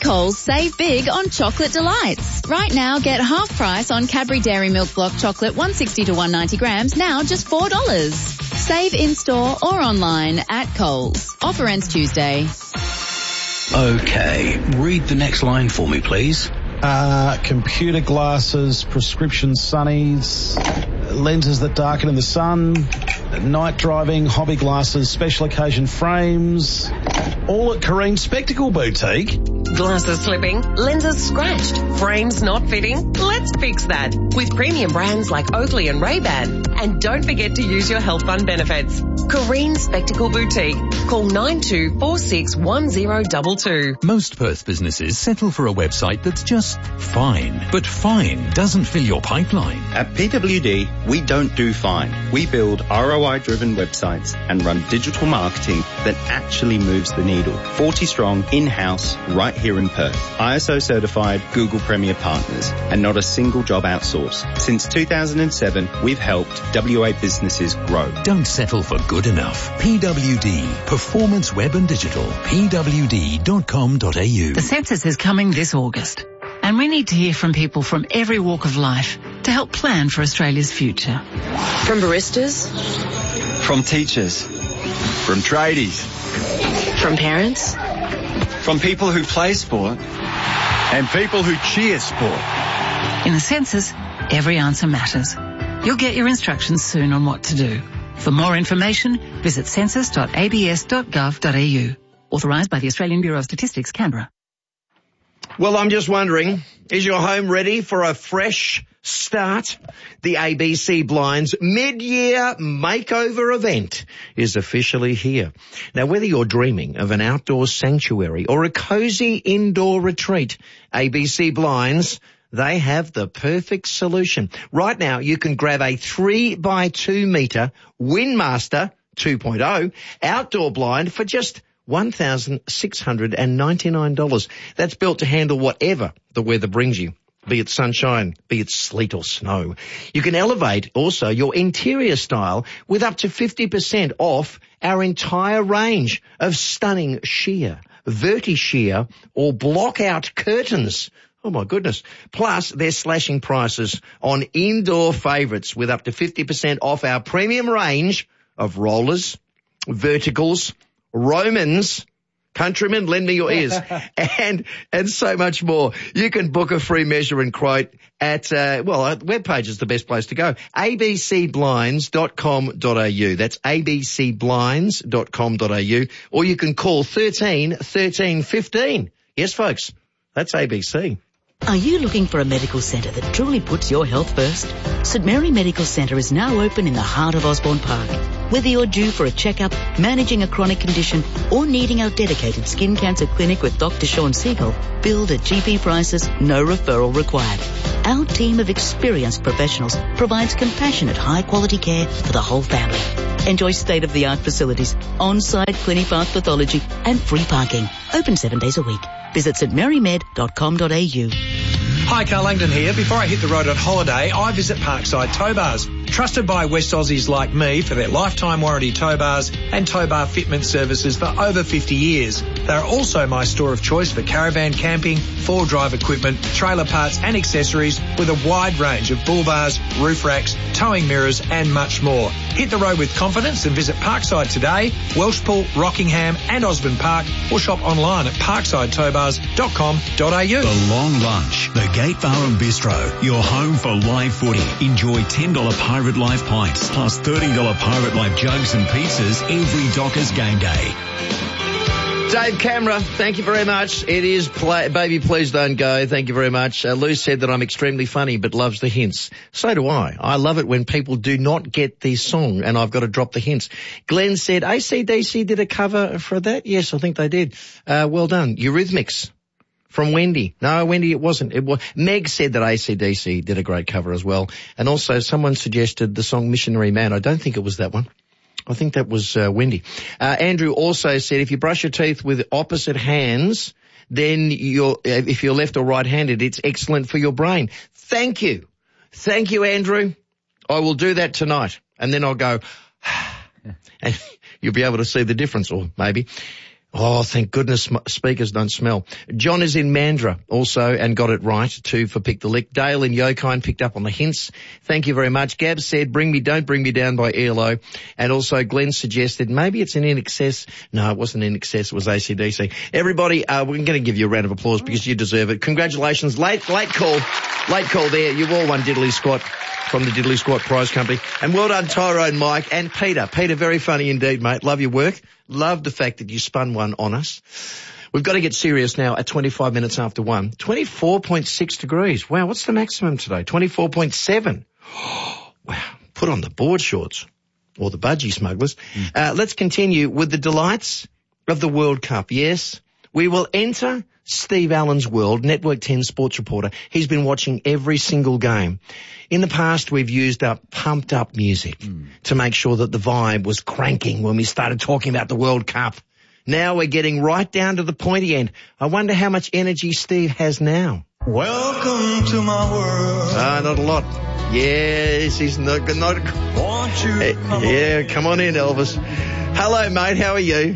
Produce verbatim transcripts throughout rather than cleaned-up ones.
Coles, save big on chocolate delights. Right now, get half price on Cadbury Dairy Milk Block chocolate one sixty to one ninety grams, now just four dollars. Save in-store or online at Coles. Offer ends Tuesday. Okay, read the next line for me, please. Uh, computer glasses, prescription sunnies, lenses that darken in the sun, night driving, hobby glasses, special occasion frames, all at Kareem Spectacle Boutique. Glasses slipping, lenses scratched, frames not fitting? Let's fix that with premium brands like Oakley and Ray-Ban. And don't forget to use your health fund benefits. Kareem Spectacle Boutique. Call nine two four six one zero two two. Most Perth businesses settle for a website that's just fine. But fine doesn't fill your pipeline. At P W D, we don't do fine. We build R O I-driven websites and run digital marketing that actually moves the needle. forty strong, in-house, right here in Perth. I S O certified Google Premier partners and not a single job outsourced. Since two thousand seven, we've helped W A businesses grow. Don't settle for good enough. P W D, Performance Web and Digital. P W D dot com dot A U. The census is coming this August, and we need to hear from people from every walk of life to help plan for Australia's future. From baristas, from teachers, from tradies, from parents, from people who play sport, and people who cheer sport. In the census, every answer matters. You'll get your instructions soon on what to do. For more information, visit census dot a b s dot gov dot a u. Authorised by the Australian Bureau of Statistics, Canberra. Well, I'm just wondering, is your home ready for a fresh start? The A B C Blinds mid-year makeover event is officially here. Now, whether you're dreaming of an outdoor sanctuary or a cosy indoor retreat, A B C Blinds, they have the perfect solution. Right now, you can grab a three by two metre Windmaster two point oh outdoor blind for just one thousand six hundred ninety-nine dollars. That's built to handle whatever the weather brings you, be it sunshine, be it sleet or snow. You can elevate also your interior style with up to fifty percent off our entire range of stunning sheer, verti-sheer or block-out curtains. Oh, my goodness. Plus, they're slashing prices on indoor favourites with up to fifty percent off our premium range of rollers, verticals, Romans, Countrymen, lend me your ears, and and so much more. You can book a free measure and quote at, uh, well, the webpage is the best place to go, a b c blinds dot com dot a u. That's a b c blinds dot com dot a u. Or you can call thirteen thirteen fifteen. Yes, folks, that's A B C. Are you looking for a medical centre that truly puts your health first? St Mary Medical Centre is now open in the heart of Osborne Park. Whether you're due for a checkup, managing a chronic condition, or needing our dedicated skin cancer clinic with Doctor Sean Siegel, billed at G P prices, no referral required. Our team of experienced professionals provides compassionate, high-quality care for the whole family. Enjoy state-of-the-art facilities, on-site clinic bath pathology, and free parking. Open seven days a week. Visit st mary med dot com dot a u. Hi, Carl Langdon here. Before I hit the road on holiday, I visit Parkside Tow Bars. Trusted by West Aussies like me for their lifetime warranty tow bars and tow bar fitment services for over fifty years. They're also my store of choice for caravan camping, four-drive equipment, trailer parts and accessories with a wide range of bull bars, roof racks, towing mirrors and much more. Hit the road with confidence and visit Parkside today, Welshpool, Rockingham and Osborne Park, or shop online at parkside tow bars dot com dot a u. The Long Lunch, the Gate Farm Bistro, your home for live footy. Enjoy ten dollars Pirate Life pints plus thirty dollars Pirate Life jugs and pizzas every Dockers game day. Dave Camera, thank you very much. It is play, Baby Please Don't Go. Thank you very much. Uh, Lou said that I'm extremely funny but loves the hints. So do I. I love it when people do not get the song and I've got to drop the hints. Glenn said A C D C did a cover for that. Yes, I think they did. Uh, well done. Eurythmics from Wendy. No, Wendy, it wasn't. It was. Meg said that A C D C did a great cover as well. And also someone suggested the song Missionary Man. I don't think it was that one. I think that was uh, Wendy. Uh, Andrew also said if you brush your teeth with opposite hands, then you're, if you're left or right-handed, it's excellent for your brain. Thank you. Thank you, Andrew. I will do that tonight. And then I'll go, and you'll be able to see the difference, or maybe. Oh, thank goodness sm- speakers don't smell. John is in Mandurah also and got it right, too, for Pick the Lick. Dale in Yokine picked up on the hints. Thank you very much. Gab said, bring me, don't bring me down by E L O. And also Glenn suggested maybe it's an In Excess. No, it wasn't In Excess. It was A C D C. Everybody, uh, we're going to give you a round of applause because you deserve it. Congratulations. Late, late call. Late call there. You've all won Diddley Squat from the Diddley Squat Prize Company. And well done, Tyrone, Mike, and Peter. Peter, very funny indeed, mate. Love your work. Love the fact that you spun one on us. We've got to get serious now at twenty-five minutes after one. twenty-four point six degrees. Wow, what's the maximum today? twenty-four point seven. Wow, put on the board shorts or the budgie smugglers. Mm. Uh, let's continue with the delights of the World Cup. Yes, we will enter Steve Allen's world, Network ten sports reporter. He's been watching every single game. In the past, we've used up pumped up music mm. to make sure that the vibe was cranking when we started talking about the World Cup. Now we're getting right down to the pointy end. I wonder how much energy Steve has now. Welcome to my world. Ah, not a lot. Yes, he's not, not Won't you hey, come yeah, on come on in, Elvis. Hello, mate. How are you?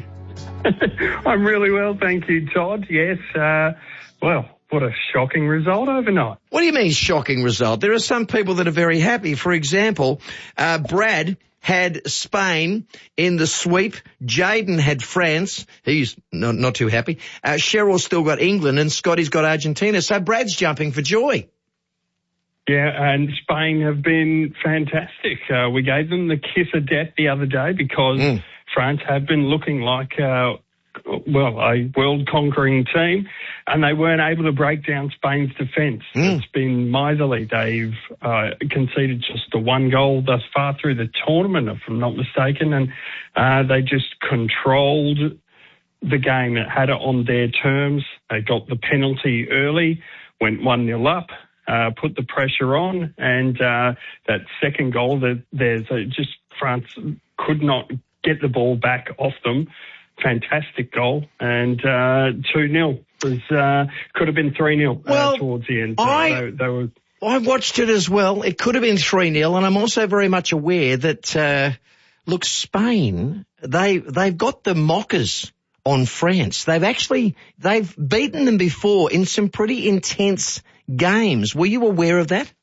I'm really well, thank you, Todd. Yes, uh, well, what a shocking result overnight. What do you mean shocking result? There are some people that are very happy. For example, uh, Brad had Spain in the sweep. Jaden had France. He's not, not too happy. Uh, Cheryl's still got England and Scotty's got Argentina. So Brad's jumping for joy. Yeah, and Spain have been fantastic. Uh, we gave them the kiss of death the other day because mm. France have been looking like, uh, well, a world-conquering team, and they weren't able to break down Spain's defence. Mm. It's been miserly. They've uh, conceded just the one goal thus far through the tournament, if I'm not mistaken, and uh, they just controlled the game. It had it on their terms. They got the penalty early, went one nil up. Uh, put the pressure on, and uh, that second goal, that there's a, just France could not get the ball back off them. Fantastic goal, and uh, two nil was uh, could have been three nil well, uh, towards the end. I, they, they were. I watched it as well. It could have been three nil, and I'm also very much aware that uh, look, Spain, they they've got the mockers on France. They've actually they've beaten them before in some pretty intense games. Were you aware of that?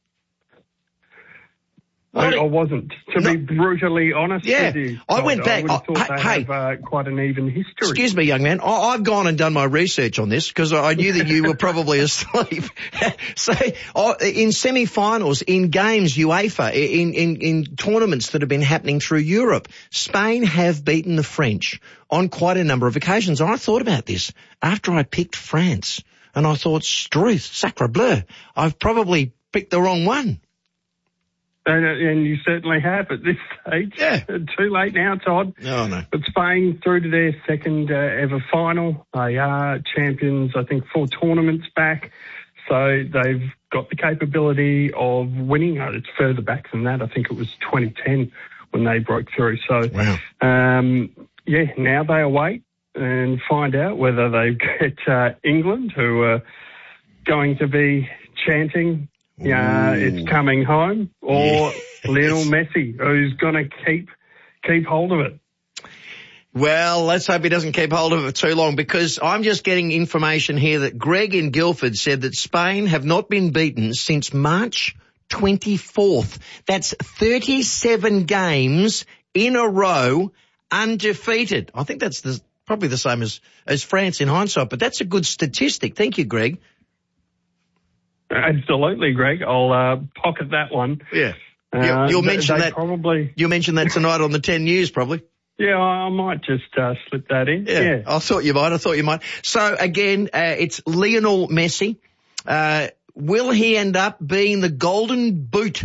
I, I wasn't, to no, be brutally honest yeah, with you. I went back. I would have thought hey, they have uh, quite an even history. Excuse me, young man. I, I've gone and done my research on this because I knew that you were probably asleep. So I, in semi-finals, in games, UEFA, in, in, in tournaments that have been happening through Europe, Spain have beaten the French on quite a number of occasions. And I thought about this after I picked France. And I thought, Struth, sacre bleu, I've probably picked the wrong one. And, and you certainly have at this stage. Yeah. Too late now, Todd. No, no. But Spain through to their second uh, ever final. They are champions, I think, four tournaments back. So they've got the capability of winning. Uh, it's further back than that. I think it was twenty ten when they broke through. So, wow. um, yeah, now they await and find out whether they get uh, England, who are going to be chanting, yeah, it's coming home, or yes. Lionel Messi, who's going to keep keep hold of it. Well, let's hope he doesn't keep hold of it too long, because I'm just getting information here that Greg in Guildford said that Spain have not been beaten since March twenty-fourth. That's thirty-seven games in a row undefeated. I think that's the probably the same as, as France in hindsight, but that's a good statistic. Thank you, Greg. Absolutely, Greg. I'll uh, pocket that one. Yeah. Uh, you'll, you'll mention that probably. You'll mention that tonight on the ten News, probably. Yeah, I might just uh, slip that in. Yeah, yeah, I thought you might. I thought you might. So again, uh, it's Lionel Messi. Uh, will he end up being the Golden Boot?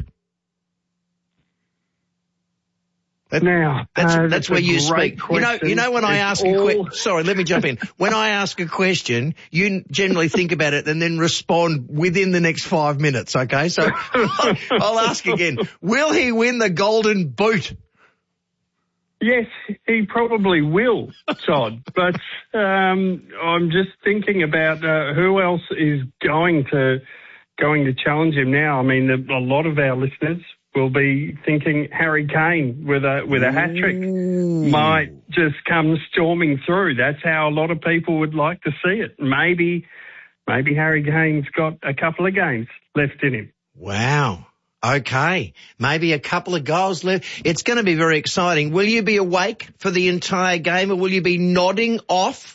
That, now, that's, uh, that's, that's where you speak. Question. You know, you know when I it's ask all... a question, sorry, let me jump in. When I ask a question, you generally think about it and then respond within the next five minutes, okay? So I'll ask again. Will he win the Golden Boot? Yes, he probably will, Todd. But um, I'm just thinking about uh, who else is going to going to challenge him now. I mean, a lot of our listeners we'll be thinking Harry Kane with a with a hat trick might just come storming through. That's how a lot of people would like to see it. Maybe, maybe Harry Kane's got a couple of games left in him. Wow. Okay. Maybe a couple of goals left. It's going to be very exciting. Will you be awake for the entire game, or will you be nodding off?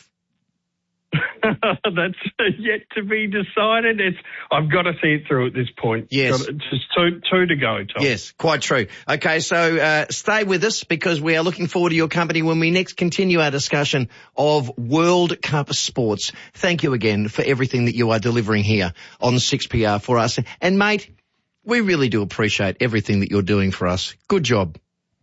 That's yet to be decided. It's I've got to see it through at this point. Yes. Got, just two, two to go, Tom. Yes, quite true. Okay, so uh, stay with us because we are looking forward to your company when we next continue our discussion of World Cup sports. Thank you again for everything that you are delivering here on six P R for us. And, mate, we really do appreciate everything that you're doing for us. Good job.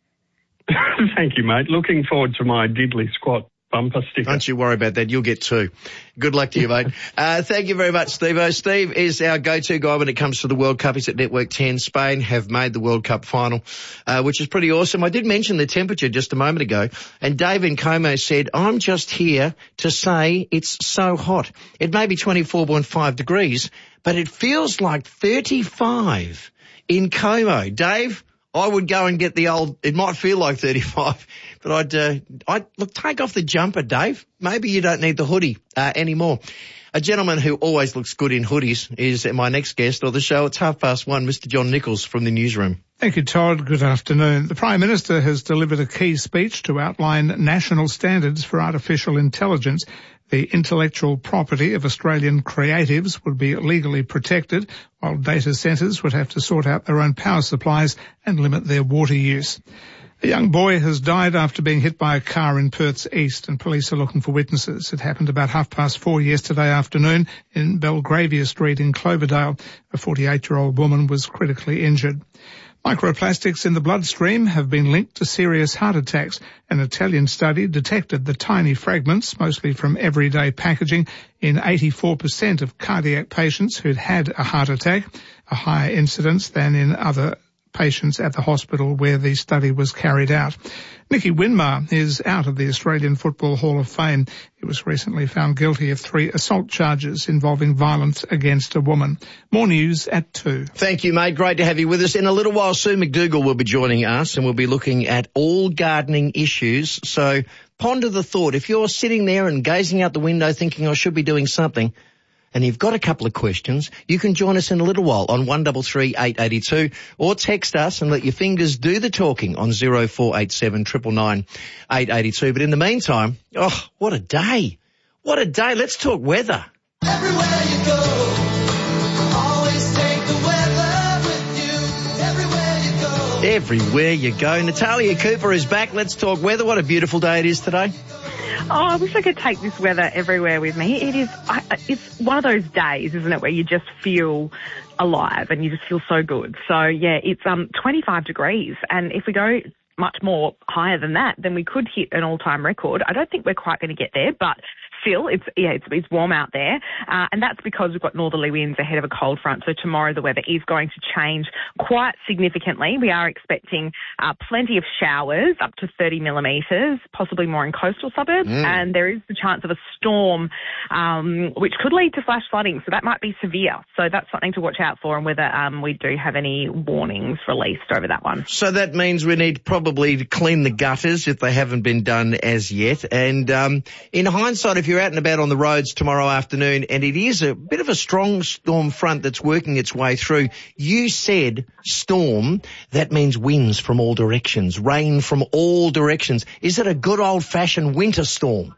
Thank you, mate. Looking forward to my diddly squat bumper sticker. Don't you worry about that. You'll get two. Good luck to you, mate. Uh, thank you very much, Steve-O. Steve is our go-to guy when it comes to the World Cup. He's at Network ten. Spain have made the World Cup final, uh, which is pretty awesome. I did mention the temperature just a moment ago, and Dave in Como said, I'm just here to say it's so hot. It may be twenty-four point five degrees, but it feels like thirty-five in Como. Dave, I would go and get the old, it might feel like thirty-five, but I'd, uh, I'd, look, take off the jumper, Dave. Maybe you don't need the hoodie, uh, anymore. A gentleman who always looks good in hoodies is my next guest of the show. It's half past one, Mister John Nichols from the newsroom. Thank you, Todd. Good afternoon. The Prime Minister has delivered a key speech to outline national standards for artificial intelligence. The intellectual property of Australian creatives would be legally protected, while data centres would have to sort out their own power supplies and limit their water use. A young boy has died after being hit by a car in Perth's east, and police are looking for witnesses. It happened about half past four yesterday afternoon in Belgravia Street in Cloverdale. A forty-eight-year-old woman was critically injured. Microplastics in the bloodstream have been linked to serious heart attacks. An Italian study detected the tiny fragments, mostly from everyday packaging, in eighty-four percent of cardiac patients who'd had a heart attack, a higher incidence than in other patients at the hospital where the study was carried out. Nicky Winmar is out of the Australian Football Hall of Fame. He was recently found guilty of three assault charges involving violence against a woman. More news at two. Thank you, mate. Great to have you with us. In a little while, Sue McDougall will be joining us, and we'll be looking at all gardening issues. So ponder the thought. If you're sitting there and gazing out the window thinking I should be doing something, and you've got a couple of questions, you can join us in a little while on one three three, eight eight two, or text us and let your fingers do the talking on zero four eight seven, nine nine nine, eight eight two. But in the meantime, oh, what a day. What a day. Let's talk weather. Everywhere you go, always take the weather with you. Everywhere you go. Everywhere you go. Natalia Cooper is back. Let's talk weather. What a beautiful day it is today. Oh, I wish I could take this weather everywhere with me. It is, I, it's one of those days, isn't it, where you just feel alive and you just feel so good. So yeah, it's um twenty-five degrees, and if we go much more higher than that, then we could hit an all-time record. I don't think we're quite going to get there, but still, it's yeah, it's, it's warm out there, uh, and that's because we've got northerly winds ahead of a cold front. So tomorrow the weather is going to change quite significantly. We are expecting uh, plenty of showers, up to thirty millimetres, possibly more in coastal suburbs, mm. and there is the chance of a storm, um, which could lead to flash flooding. So that might be severe. So that's something to watch out for, and whether um, we do have any warnings released over that one. So that means we need probably to clean the gutters if they haven't been done as yet. And um, in hindsight, if you're out and about on the roads tomorrow afternoon, and it is a bit of a strong storm front that's working its way through. You said storm, that means winds from all directions, rain from all directions. Is it a good old-fashioned winter storm?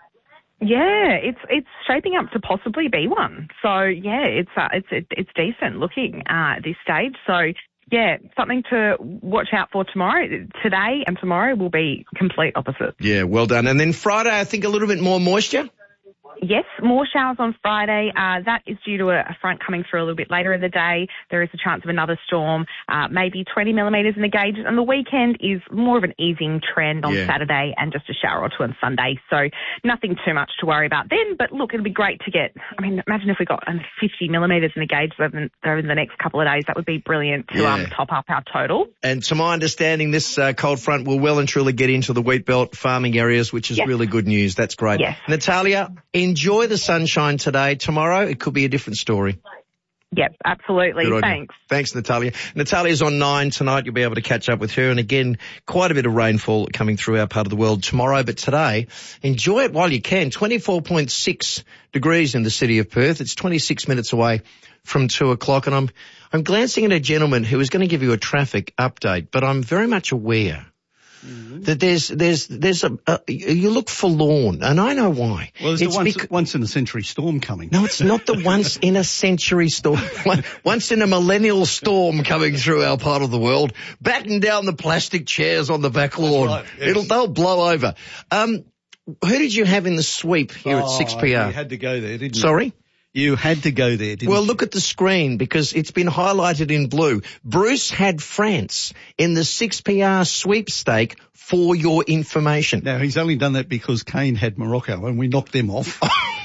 Yeah, it's it's shaping up to possibly be one. So yeah, it's uh, it's it's decent looking uh, at this stage. So yeah, something to watch out for tomorrow. Today and tomorrow will be complete opposite. Yeah, well done. And then Friday, I think a little bit more moisture. Yes, more showers on Friday. Uh, that is due to a, a front coming through a little bit later in the day. There is a chance of another storm, uh, maybe twenty millimetres in the gauges. And the weekend is more of an easing trend on yeah. Saturday and just a shower or two on Sunday. So nothing too much to worry about then. But look, it'll be great to get, I mean, imagine if we got um, fifty millimetres in the gauges over, over the next couple of days. That would be brilliant to yeah. um, top up our total. And to my understanding, this uh, cold front will well and truly get into the wheat belt farming areas, which is yes. really good news. That's great. Yes. Natalia, enjoy the sunshine today. Tomorrow, it could be a different story. Yep, absolutely. Good on you. Thanks. Thanks, Natalia. Natalia's on nine tonight. You'll be able to catch up with her. And again, quite a bit of rainfall coming through our part of the world tomorrow. But today, enjoy it while you can. twenty-four point six degrees in the city of Perth. It's twenty-six minutes away from two o'clock. And I'm, I'm glancing at a gentleman who is going to give you a traffic update, but I'm very much aware Mm-hmm. that there's, there's, there's a, a, you look forlorn, and I know why. Well, there's it's the once, bec- once in a century storm coming. No, it's not the once in a century storm. Once in a millennial storm coming through our part of the world. Batten down the plastic chairs on the back lawn. Right, yes. It'll, they'll blow over. Um, who did you have in the sweep here oh, at six P R? You had to go there, didn't you? Sorry? You had to go there, didn't well, you? Well, look at the screen because it's been highlighted in blue. Bruce had France in the six P R sweepstake for your information. Now, he's only done that because Kane had Morocco and we knocked them off.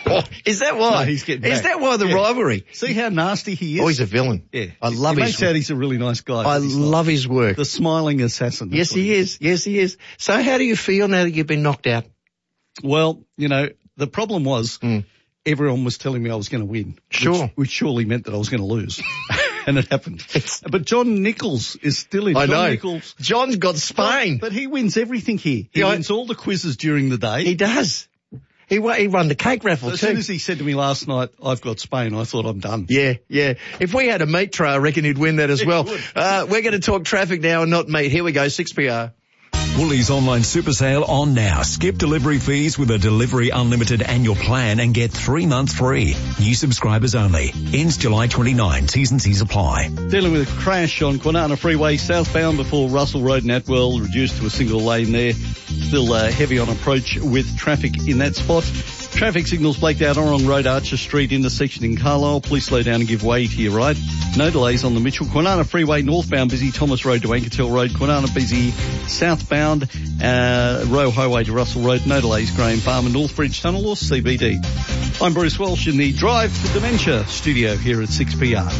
Is that why? No, he's getting Is back. that why the yeah. rivalry? See how nasty he is? Oh, he's a villain. Yeah. I love he his makes out he's a really nice guy. I love not. his work. The smiling assassin. Yes, he is. is. Yes, he is. So how do you feel now that you've been knocked out? Well, you know, the problem was mm. everyone was telling me I was going to win. Sure. Which, which surely meant that I was going to lose. And it happened. It's, but John Nichols is still in. I John know. Nichols. John's got Spain. But, but he wins everything here. He yeah, wins all the quizzes during the day. He does. He, he won the cake raffle as too. As soon as he said to me last night, I've got Spain, I thought I'm done. Yeah, yeah. If we had a meat tray, I reckon he'd win that as well. Uh, we're going to talk traffic now and not meat. Here we go, six P R. Woolies online super sale on now. Skip delivery fees with a delivery unlimited annual plan and get three months free. New subscribers only. Ends July twenty-ninth. T's and C's apply. Dealing with a crash on Kwinana Freeway southbound before Russell Road and Atwell, reduced to a single lane there. Still uh, heavy on approach with traffic in that spot. Traffic signals blaked out Orong Road, Archer Street intersection in Carlisle. Please slow down and give way to your right. No delays on the Mitchell. Kwinana Freeway northbound busy. Thomas Road to Ankertel Road. Kwinana busy southbound. Uh, Roe Highway to Russell Road. No delays. Graham Farm and Northbridge Tunnel or C B D. I'm Bruce Welsh in the Drive to Dementia studio here at six P R.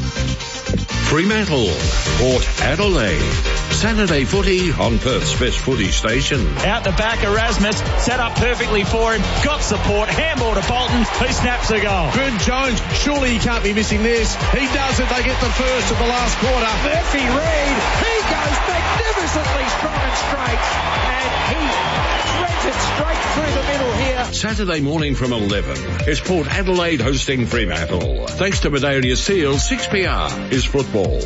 Fremantle, Port Adelaide. Saturday footy on Perth's best footy station. Out the back, Erasmus set up perfectly for him. Got support. Handball to Bolton, who snaps a goal. Boone Jones, surely he can't be missing this. He does it. They get the first of the last quarter. Murphy Reid, he goes magnificently strong and straight, and he threads it straight through the middle here. Saturday morning from eleven. It's Port Adelaide hosting Fremantle. Thanks to Medallia Seal, six P R is football.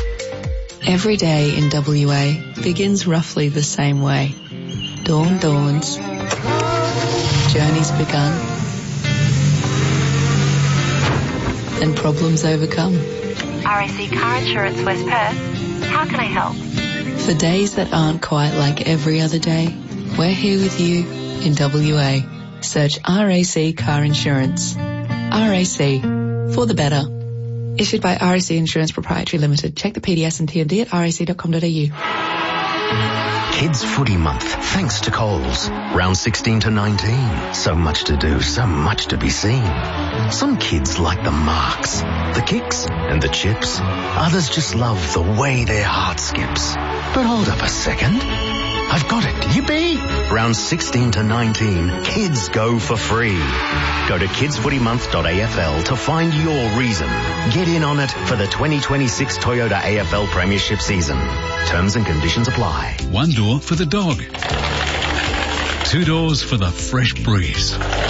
Every day in W A begins roughly the same way. Dawn dawns. Journey's begun. And problems overcome. R A C Car Insurance West Perth. How can I help? For days that aren't quite like every other day, we're here with you in W A. Search R A C Car Insurance. R A C. For the better. Issued by R A C Insurance Proprietary Limited. Check the P D S and T M D at r a c dot com dot a u. Kids Footy Month, thanks to Coles. Round sixteen to nineteen. So much to do, so much to be seen. Some kids like the marks, the kicks and the chips. Others just love the way their heart skips. But hold up a second. I've got it. Yippee! Round sixteen to nineteen, kids go for free. Go to kids footy month dot a f l to find your reason. Get in on it for the twenty twenty-six Toyota A F L Premiership season. Terms and conditions apply. One door for the dog. Two doors for the fresh breeze.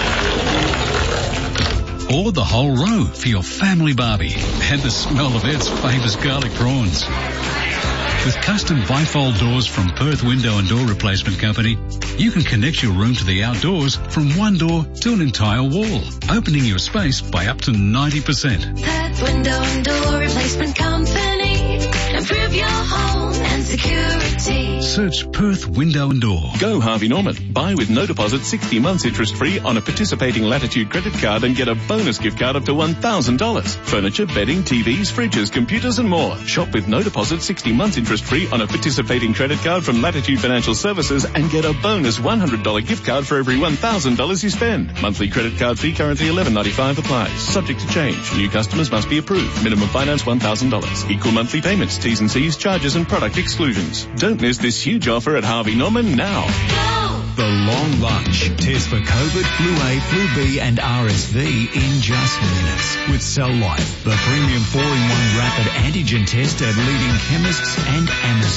Or the whole row for your family barbie and the smell of Ed's famous garlic prawns. With custom bifold doors from Perth Window and Door Replacement Company, you can connect your room to the outdoors from one door to an entire wall, opening your space by up to ninety percent. Perth Window and Door Replacement Company. Improve your home and security. Search Perth Window and Door. Go Harvey Norman. Buy with no deposit sixty months interest free on a participating Latitude credit card and get a bonus gift card up to one thousand dollars. Furniture, bedding, T Vs, fridges, computers and more. Shop with no deposit sixty months interest free on a participating credit card from Latitude Financial Services and get a bonus one hundred dollars gift card for every one thousand dollars you spend. Monthly credit card fee currently eleven ninety-five applies. Subject to change. New customers must be approved. Minimum finance one thousand dollars. Equal monthly payments. T's and C's, charges and product exclusions. Don't miss this huge offer at Harvey Norman now. Go! The long lunch. Test for COVID, flu A, flu B and R S V in just minutes. With Cell Life, the premium four in one rapid antigen test at leading chemists and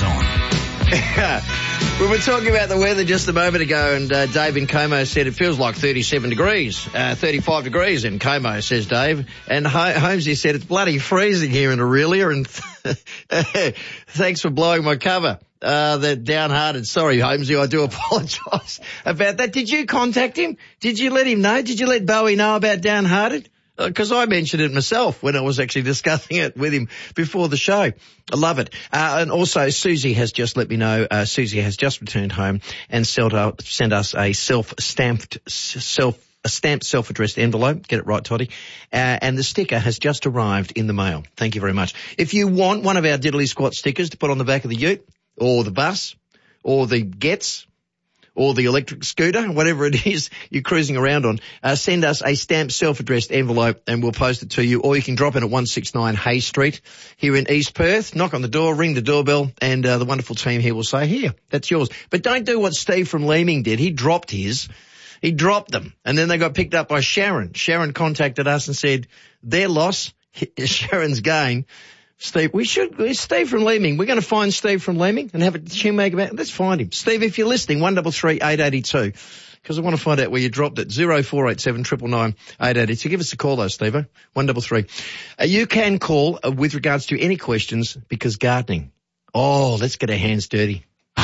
Amazon. We were talking about the weather just a moment ago, and uh, Dave in Como said it feels like thirty-seven degrees, uh, thirty-five degrees in Como, says Dave. And Ho- Holmesy said it's bloody freezing here in Aurelia, and thanks for blowing my cover. Uh, they're downhearted. Sorry, Holmesy, I do apologise about that. Did you contact him? Did you let him know? Did you let Bowie know about downhearted? Because I mentioned it myself when I was actually discussing it with him before the show. I love it. Uh, and also, Susie has just let me know, uh, Susie has just returned home and sent, uh, sent us a self-stamped, self, a stamped self-addressed envelope. Get it right, Toddy. Uh, and the sticker has just arrived in the mail. Thank you very much. If you want one of our Diddly Squat stickers to put on the back of the ute or the bus or the Getz, or the electric scooter, whatever it is you're cruising around on, uh, send us a stamped self-addressed envelope and we'll post it to you. Or you can drop in at one sixty-nine Hay Street here in East Perth. Knock on the door, ring the doorbell, and uh, the wonderful team here will say, here, that's yours. But don't do what Steve from Leeming did. He dropped his. He dropped them. And then they got picked up by Sharon. Sharon contacted us and said, their loss, Sharon's gain. Steve, we should, Steve from Leeming. We're going to find Steve from Leeming and have a chin make about, let's find him. Steve, if you're listening, one double three eight eighty two, because I want to find out where you dropped it. Zero four eight seven triple nine eight eighty two. Give us a call though, Steve. One double three. Uh, you can call uh, with regards to any questions because gardening. Oh, let's get our hands dirty.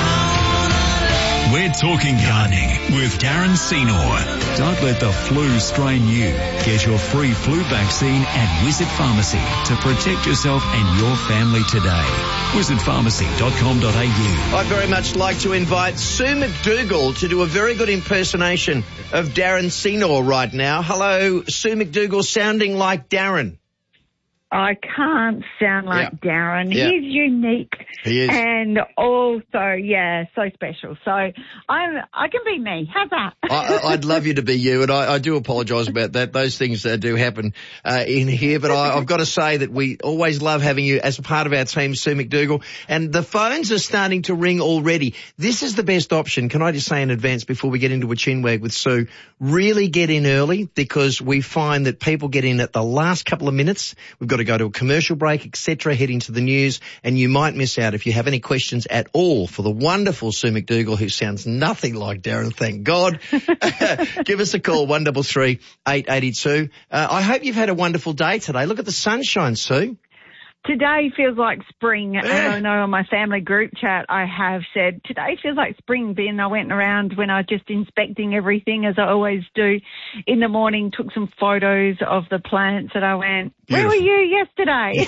We're talking gardening with Darren Senor. Don't let the flu strain you. Get your free flu vaccine at Wizard Pharmacy to protect yourself and your family today. wizard pharmacy dot com dot a u. I'd very much like to invite Sue McDougall to do a very good impersonation of Darren Senor right now. Hello, Sue McDougall, sounding like Darren. I can't sound like Yeah. Darren. Yeah. He's unique. He is. And also, yeah, so special. So I'm, I can be me. How's that? I, I'd love you to be you, and I, I do apologise about that. Those things uh, do happen uh, in here, but I, I've got to say that we always love having you as a part of our team, Sue McDougall. And the phones are starting to ring already. This is the best option. Can I just say in advance before we get into a chinwag with Sue, really get in early because we find that people get in at the last couple of minutes. We've got to go to a commercial break, et cetera, head into the news, and you might miss out if you have any questions at all for the wonderful Sue McDougall, who sounds nothing like Darren, thank God. Give us a call, one double three eight eighty two. Uh, I hope you've had a wonderful day today. Look at the sunshine, Sue. Today feels like spring, and I know on my family group chat I have said, today feels like spring, Ben. I went around when I was just inspecting everything, as I always do, in the morning, took some photos of the plants, and I went, where were you yesterday?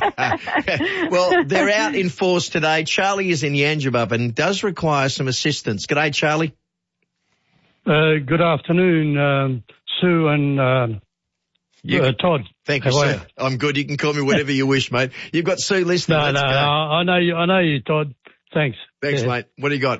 Well, they're out in force today. Charlie is in Yangebup and does require some assistance. G'day, Charlie. Uh, good afternoon, um, Sue and um, You uh, can- Todd. Thank you, How are sir. I'm good. You can call me whatever you wish, mate. You've got Sue listening. No, Let's no, go. no, I know you. I know you, Todd. Thanks. Thanks, Yeah. mate. What do you got?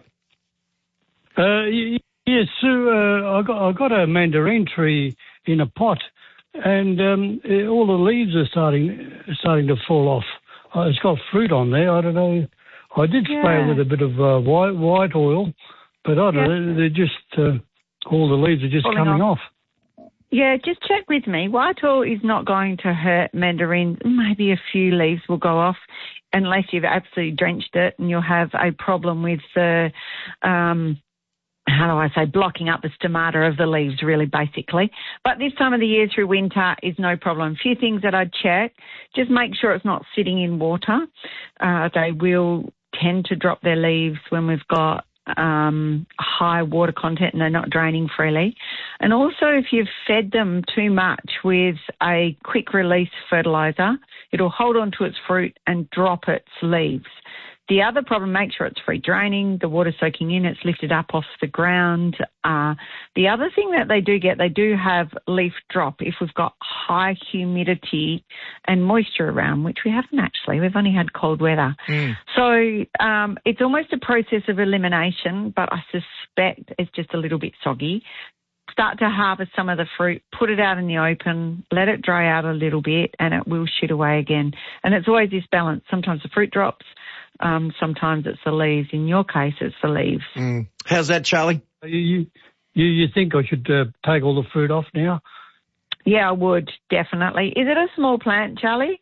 Uh, y- yes, Sue. Uh, I got I got a mandarin tree in a pot, and um, eh, all the leaves are starting starting to fall off. Uh, it's got fruit on there. I don't know. I did spray Yeah. it with a bit of uh, white white oil, but I don't Yeah. know. They're just uh, all the leaves are just Falling coming off. off. Yeah, just check with me. White oil is not going to hurt mandarins. Maybe a few leaves will go off unless you've absolutely drenched it, and you'll have a problem with the, um, how do I say, blocking up the stomata of the leaves, really, basically. But this time of the year through winter is no problem. A few things that I'd check. Just make sure it's not sitting in water. Uh, they will tend to drop their leaves when we've got um, high water content and they're not draining freely. And also if you've fed them too much with a quick release fertiliser, it'll hold on to its fruit and drop its leaves. The other problem, make sure it's free draining, the water soaking in, it's lifted up off the ground. Uh, the other thing that they do get, they do have leaf drop if we've got high humidity and moisture around, which we haven't actually. We've only had cold weather. Mm. So um, it's almost a process of elimination, but I suspect it's just a little bit soggy. Start to harvest some of the fruit, put it out in the open, let it dry out a little bit, and it will shit away again. And it's always this balance. Sometimes the fruit drops, um, sometimes it's the leaves. In your case, it's the leaves. Mm. How's that, Charlie? You, you, you think I should uh, take all the fruit off now? Yeah, I would, definitely. Is it a small plant, Charlie?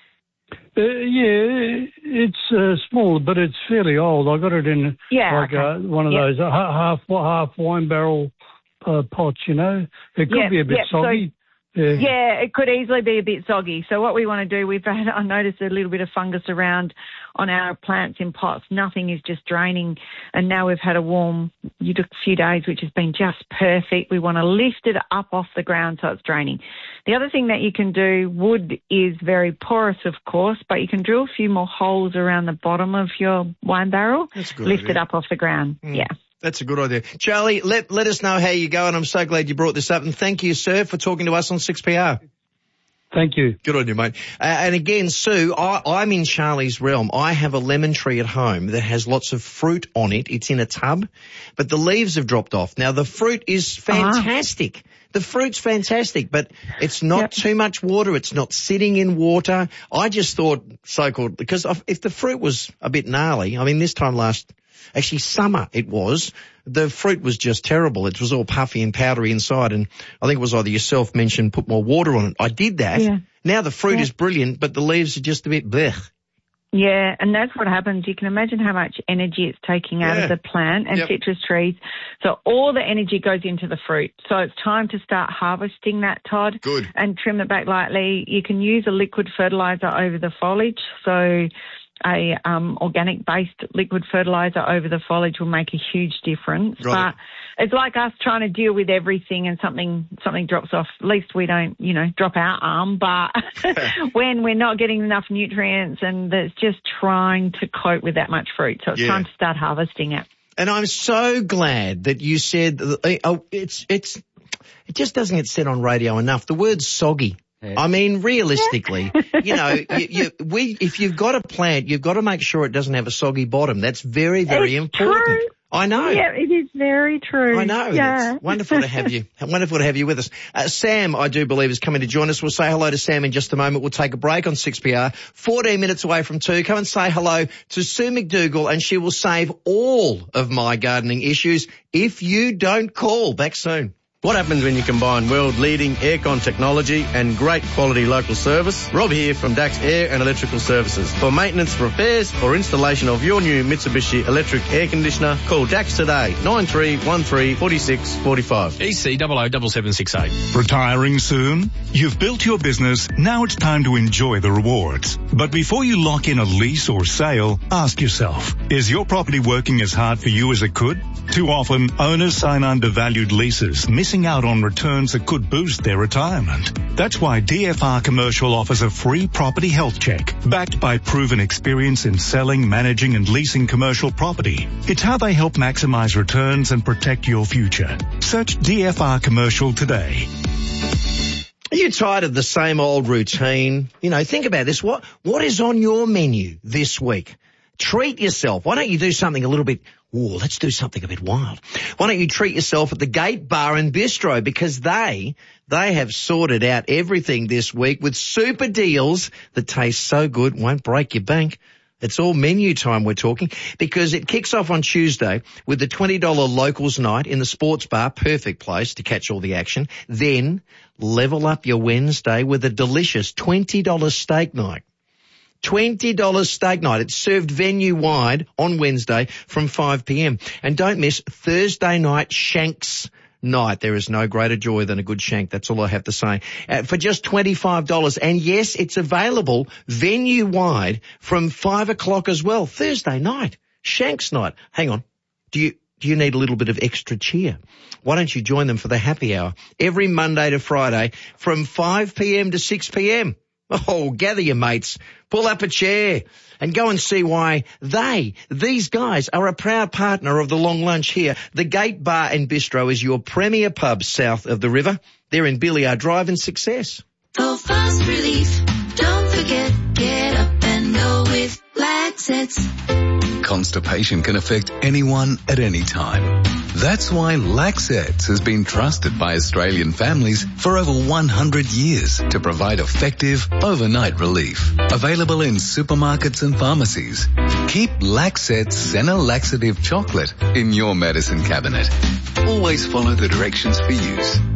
Uh, yeah, it's uh, small, but it's fairly old. I got it in Yeah, like okay. uh, one of Yep. those uh, half half wine barrel uh, pots, you know. It could Yep, be a bit yep, so- soggy. yeah. Yeah, it could easily be a bit soggy. So what we want to do, we've had, I noticed a little bit of fungus around on our plants in pots. Nothing is just draining. And now we've had a warm you took a few days, which has been just perfect. We want to lift it up off the ground so it's draining. The other thing that you can do, wood is very porous, of course, but you can drill a few more holes around the bottom of your wine barrel, That's a good lift idea. it up off the ground. Mm. Yeah. That's a good idea. Charlie, let, let us know how you go, and I'm so glad you brought this up. And thank you, sir, for talking to us on six P R. Thank you. Good on you, mate. Uh, and again, Sue, I, I'm in Charlie's realm. I have a lemon tree at home that has lots of fruit on it. It's in a tub, but the leaves have dropped off. Now, the fruit is fantastic. Uh-huh. The fruit's fantastic, but it's not yep. too much water. It's not sitting in water. I just thought so-called, because if the fruit was a bit gnarly, I mean, this time last, actually summer it was, the fruit was just terrible. It was all puffy and powdery inside, and I think it was either yourself mentioned put more water on it. I did that. Yeah. Now the fruit yeah. is brilliant, but the leaves are just a bit blech. Yeah, and that's what happens. You can imagine how much energy it's taking out yeah. of the plant and yep. citrus trees. So all the energy goes into the fruit. So it's time to start harvesting that, Todd. Good. And trim it back lightly. You can use a liquid fertiliser over the foliage. So a um, organic-based liquid fertiliser over the foliage will make a huge difference. Got but it. It's like us trying to deal with everything and something something drops off. At least we don't, you know, drop our arm. But when we're not getting enough nutrients and it's just trying to cope with that much fruit. So it's Yeah. time to start harvesting it. And I'm so glad that you said, that, oh, it's, it's, it just doesn't get said on radio enough. The word soggy. Yeah. I mean, realistically, you know, you, you, we, if you've got a plant, you've got to make sure it doesn't have a soggy bottom. That's very, very it's important. True. I know. Yeah, it is very true. I know. Yeah. It's wonderful to have you. Wonderful to have you with us. Uh, Sam, I do believe, is coming to join us. We'll say hello to Sam in just a moment. We'll take a break on six P R. fourteen minutes away from two. Come and say hello to Sue McDougall, and she will save all of my gardening issues if you don't call. Back soon. What happens when you combine world-leading aircon technology and great quality local service? Rob here from Dax Air and Electrical Services. For maintenance, repairs or installation of your new Mitsubishi electric air conditioner, call Dax today, nine three one three, four six four five. E C double O double seven six eight. Retiring soon? You've built your business, now it's time to enjoy the rewards. But before you lock in a lease or sale, ask yourself, is your property working as hard for you as it could? Too often, owners sign undervalued leases, missing out on returns that could boost their retirement. That's why D F R Commercial offers a free property health check, backed by proven experience in selling, managing and leasing commercial property. It's how they help maximize returns and protect your future. Search D F R Commercial today. Are you tired of the same old routine? You know, think about this. What, what is on your menu this week? Treat yourself. Why don't you do something a little bit, ooh, let's do something a bit wild. Why don't you treat yourself at the Gate Bar and Bistro, because they, they have sorted out everything this week with super deals that taste so good, won't break your bank. It's all menu time we're talking, because it kicks off on Tuesday with the twenty dollars locals night in the sports bar, perfect place to catch all the action. Then level up your Wednesday with a delicious twenty dollars steak night. twenty dollars steak night. It's served venue-wide on Wednesday from five p.m. And don't miss Thursday night Shanks night. There is no greater joy than a good shank. That's all I have to say. Uh, for just twenty-five dollars. And yes, it's available venue-wide from five o'clock as well. Thursday night. Shanks night. Hang on. Do you... Do you need a little bit of extra cheer? Why don't you join them for the happy hour every Monday to Friday from five p.m. to six p.m. Oh, gather your mates, pull up a chair and go and see why they, these guys, are a proud partner of the Long Lunch here. The Gate Bar and Bistro is your premier pub south of the river. They're in Billiard Drive in Success. For fast relief, don't forget, get up and go with Laxets. Constipation can affect anyone at any time. That's why Laxets has been trusted by Australian families for over one hundred years to provide effective overnight relief. Available in supermarkets and pharmacies. Keep Laxets Senna Laxative Chocolate in your medicine cabinet. always follow the directions for use.